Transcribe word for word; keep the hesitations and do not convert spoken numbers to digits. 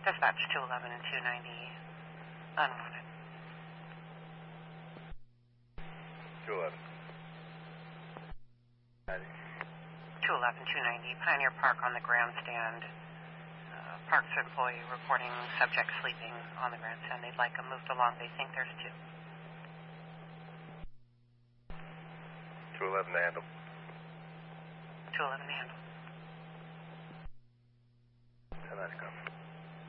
Dispatch two eleven and two ninety, unwanted. two eleven. two eleven, two ninety, Pioneer Park on the grandstand. Uh, Parks employee reporting subject sleeping on the grandstand. They'd like them moved along. They think there's two. two eleven to handle. two eleven to handle. ten nine, come.